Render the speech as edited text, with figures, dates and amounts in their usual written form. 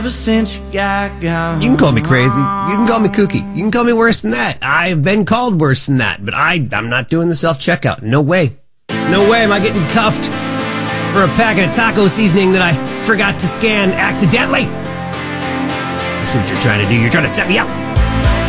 Ever since you got gone. You can call me crazy. You can call me kooky. You can call me worse than that. I've been called worse than that, but I'm not doing the self-checkout. No way. No way am I getting cuffed for a packet of taco seasoning that I forgot to scan accidentally. I see what you're trying to do. You're trying to set me up.